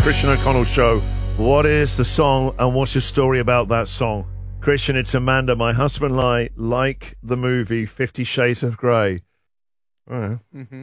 Christian O'Connell Show. What is the song and what's your story about that song? Christian, it's Amanda. My husband and I like the movie 50 Shades of Grey. And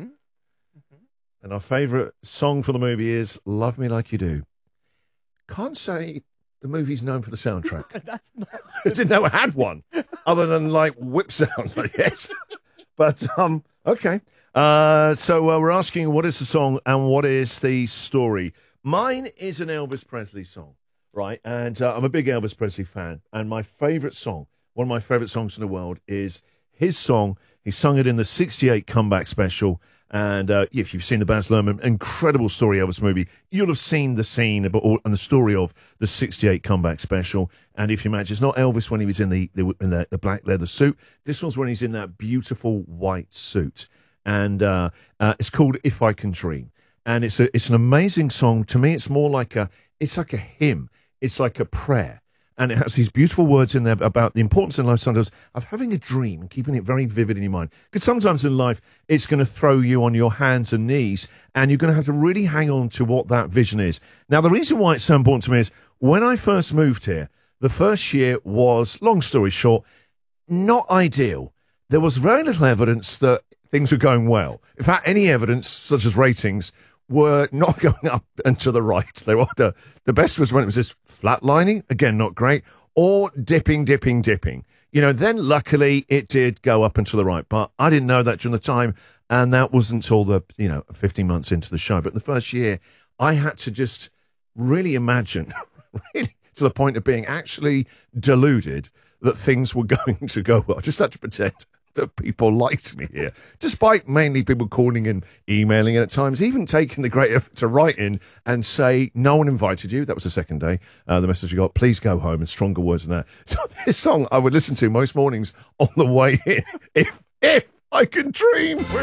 our favourite song for the movie is Love Me Like You Do. Can't say the movie's known for the soundtrack. That's not. I didn't know it had one, other than like whip sounds, I guess. But, okay. So we're asking what is the song and what is the story? Mine is an Elvis Presley song, right? And I'm a big Elvis Presley fan. And my favourite song, one of my favourite songs in the world, is his song. He sung it in the 68 comeback special. And if you've seen the Baz Luhrmann incredible story Elvis movie, you'll have seen the scene and the story of the 68 comeback special. And if you imagine, it's not Elvis when he was in the black leather suit. This one's when he's in that beautiful white suit. And it's called If I Can Dream. And it's an amazing song. To me, it's more like it's like a hymn. It's like a prayer. And it has these beautiful words in there about the importance in life sometimes of having a dream and keeping it very vivid in your mind. Because sometimes in life, it's going to throw you on your hands and knees, and you're going to have to really hang on to what that vision is. Now, the reason why it's so important to me is when I first moved here, the first year was, long story short, not ideal. There was very little evidence that things were going well. In fact, any evidence, such as ratings, were not going up and to the right. They were the best was when it was just flatlining, again, not great, or dipping. You know, then luckily it did go up and to the right, but I didn't know that during the time, and that wasn't until 15 months into the show. But the first year, I had to just really imagine, really to the point of being actually deluded that things were going to go well. I just had to pretend that people liked me here, despite mainly people calling and emailing, and at times even taking the great effort to write in and say, no one invited you. That was the second day. The message you got, please go home, and stronger words than that. So this song I would listen to most mornings on the way in, if I can dream.